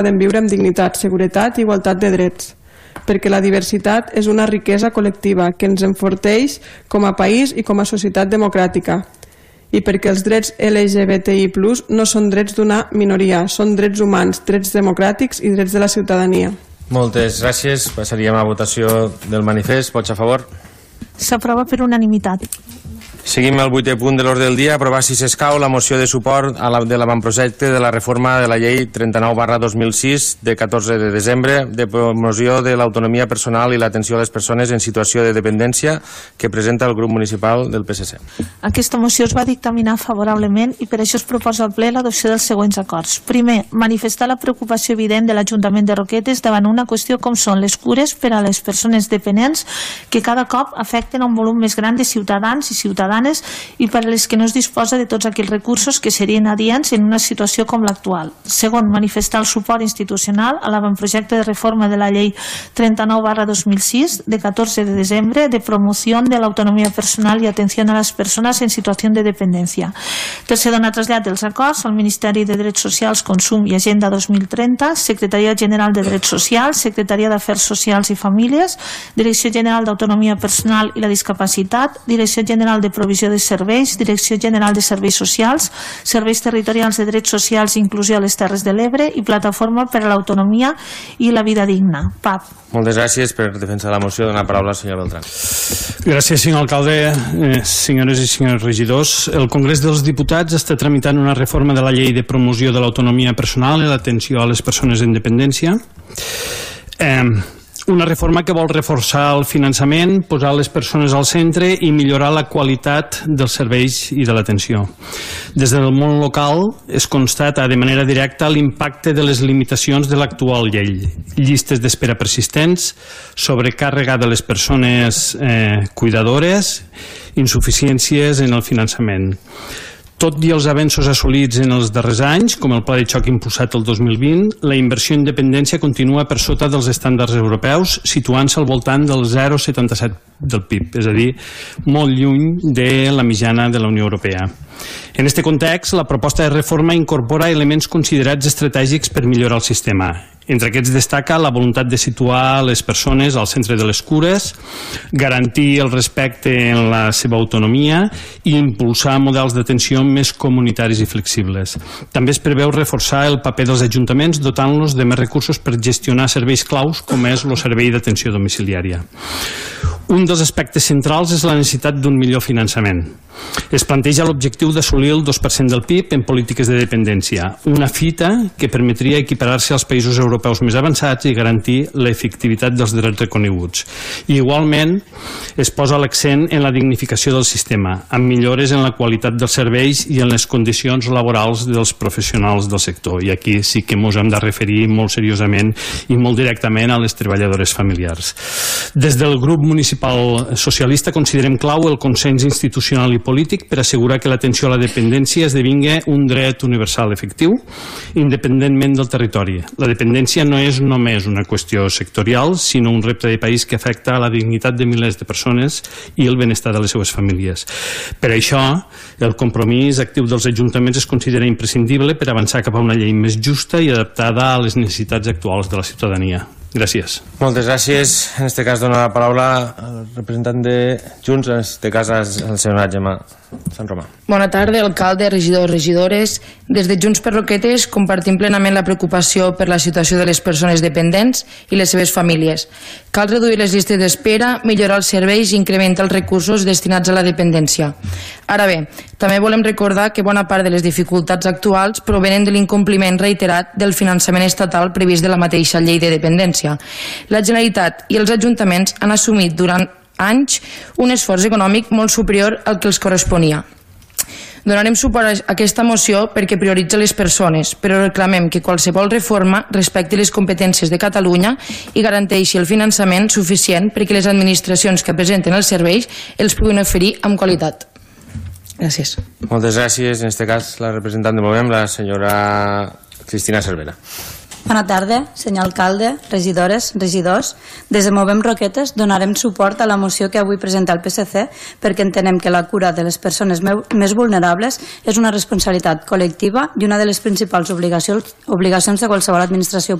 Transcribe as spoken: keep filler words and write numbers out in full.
poden viure amb dignitat, seguretat i igualtat de drets, perquè la diversitat és una riquesa col·lectiva que ens enforteix com a país i com a societat democràtica, i perquè els drets L G B T I plus no són drets d'una minoria, són drets humans, drets democràtics i drets de la ciutadania. Moltes gràcies. Passaríem a votació del manifest. Vots a favor? S'aprova per unanimitat. Seguim el vuitè punt de l'ordre del dia, aprovar si s'escau la moció de suport a la, de l'avantprojecte de la reforma de la llei trenta-nou barra dos mil sis de catorze de desembre de promoció de l'autonomia personal i l'atenció a les persones en situació de dependència que presenta el grup municipal del P S C. Aquesta moció es va dictaminar favorablement i per això es proposa al ple l'adopció dels següents acords. Primer, manifestar la preocupació evident de l'Ajuntament de Roquetes davant una qüestió com són les cures per a les persones dependents que cada cop afecten a un volum més gran de ciutadans i ciutadanes i per a les que no es disposa de tots aquells recursos que serien adients en una situació com l'actual. Segon, manifestar el suport institucional a l'avantprojecte de reforma de la llei trenta-nou barra dos mil sis de catorze de desembre de promoció de l'autonomia personal i atenció a les persones en situació de dependència. Tercer, donar trasllat dels acords al Ministeri de Drets Socials, Consum i Agenda dos mil trenta, Secretaria General de Drets Socials, Secretaria d'Afers Socials i Famílies, Direcció General d'Autonomia Personal i la Discapacitat, Direcció General de Provisió de Serveis, Direcció General de Serveis Socials, Serveis Territorials de Drets Socials i Inclusió a les Terres de l'Ebre i Plataforma per a l'Autonomia i la Vida Digna, P A P. Moltes gràcies per defensar la moció. Donar paraula al senyor Beltrán. Gràcies, senyor alcalde, eh, senyores i senyors regidors. El Congrés dels Diputats està tramitant una reforma de la llei de promoció de l'autonomia personal i l'atenció a les persones en dependència. Eh, Una reforma que vol reforçar el finançament, posar les persones al centre i millorar la qualitat dels serveis i de l'atenció. Des del món local es constata de manera directa l'impacte de les limitacions de l'actual llei. Llistes d'espera persistents, sobrecàrrega de les persones eh, cuidadores, insuficiències en el finançament. Tot i els avenços assolits en els darrers anys, com el pla de xoc impulsat el dos mil vint, la inversió en dependència continua per sota dels estàndards europeus, situant-se al voltant del zero coma setanta-set del P I B, és a dir, molt lluny de la mitjana de la Unió Europea. En aquest context, la proposta de reforma incorpora elements considerats estratègics per millorar el sistema. Entre aquests destaca la voluntat de situar les persones al centre de les cures, garantir el respecte en la seva autonomia i impulsar models d'atenció més comunitaris i flexibles. També es preveu reforçar el paper dels ajuntaments dotant-los de més recursos per gestionar serveis claus com és el servei d'atenció domiciliària. Un dels aspectes centrals és la necessitat d'un millor finançament. Es planteja l'objectiu d'assolir el dos per cent del P I B en polítiques de dependència, una fita que permetria equiparar-se als països europeus més avançats i garantir l'efectivitat dels drets reconeguts. I igualment es posa l'accent en la dignificació del sistema, amb millores en la qualitat dels serveis i en les condicions laborals dels professionals del sector. I aquí sí que ens hem de referir molt seriosament i molt directament a les treballadores familiars. Des del grup municipal socialista considerem clau el consens institucional i polític per assegurar que l'atenció a la dependència esdevingui un dret universal efectiu, independentment del territori. La dependència no és només una qüestió sectorial, sinó un repte de país que afecta a la dignitat de milers de persones i el benestar de les seues famílies. Per això, el compromís actiu dels ajuntaments es considera imprescindible per avançar cap a una llei més justa i adaptada a les necessitats actuals de la ciutadania. Gràcies. Moltes gràcies. En aquest cas dono la paraula al representant de Junts, en aquest cas al senyor Gemma Sant Romà. Bona tarda, alcalde, regidors, regidores. Des de Junts per Roquetes compartim plenament la preocupació per la situació de les persones dependents i les seves famílies. Cal reduir les llistes d'espera, millorar els serveis i incrementar els recursos destinats a la dependència. Ara bé, també volem recordar que bona part de les dificultats actuals provenen de l'incompliment reiterat del finançament estatal previst de la mateixa llei de dependència. La Generalitat i els ajuntaments han assumit durant anys un esforç econòmic molt superior al que els corresponia. Donarem suport a aquesta moció perquè prioritza les persones, però reclamem que qualsevol reforma respecti les competències de Catalunya i garanteixi el finançament suficient perquè les administracions que presenten els serveis els puguin oferir amb qualitat. Gràcies. Moltes gràcies. En aquest cas, la representant de Movem, la senyora Cristina Cervera. Bona tarda, senyor alcalde, regidores, regidors. Des de Movem Roquetes donarem suport a la moció que avui presenta el P S C perquè entenem que la cura de les persones més vulnerables és una responsabilitat col·lectiva i una de les principals obligacions, obligacions de qualsevol administració